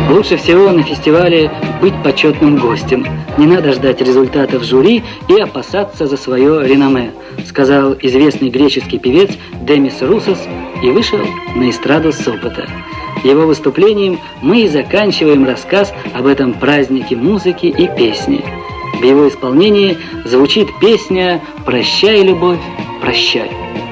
Лучше всего на фестивале быть почетным гостем. Не надо ждать результатов жюри и опасаться за свое реноме, сказал известный греческий певец Демис Русос и вышел на эстраду Сопота. Его выступлением мы и заканчиваем рассказ об этом празднике музыки и песни. В его исполнении звучит песня «Прощай, любовь, прощай».